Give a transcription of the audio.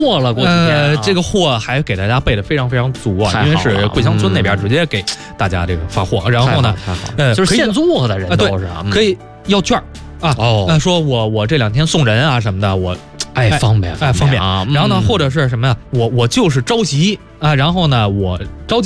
货了，过几天这个货还给大家备的非常非常足啊，因为是桂香村那边直接给大家这个发货，然后呢， 就是现做的人都是可以要券啊，说我这2天送人啊什么的，我方便方便啊。 然后呢，或者是什么呀，我就是着急啊，然后呢我着急。